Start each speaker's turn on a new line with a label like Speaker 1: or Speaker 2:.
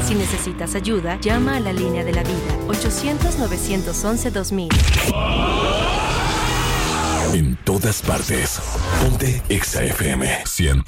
Speaker 1: Si necesitas ayuda, llama a la línea de la vida, 800-911-2000.
Speaker 2: En todas partes. Ponte Exa FM 100.9.